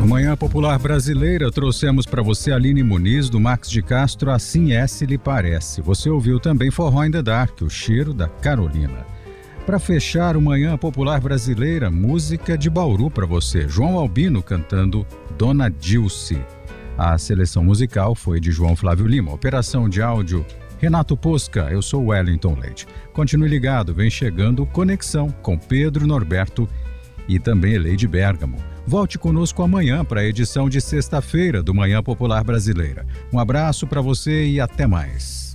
No Manhã Popular Brasileira, trouxemos para você Aline Muniz, do Max de Castro, Assim É Se Lhe Parece. Você ouviu também Forró in the Dark, O Cheiro da Carolina. Para fechar o Manhã Popular Brasileira, música de Bauru para você. João Albino cantando Dona Dilce. A seleção musical foi de João Flávio Lima. Operação de áudio, Renato Posca. Eu sou Wellington Leite. Continue ligado, vem chegando Conexão com Pedro Norberto e também Eleide Bergamo. Volte conosco amanhã para a edição de sexta-feira do Manhã Popular Brasileira. Um abraço para você e até mais.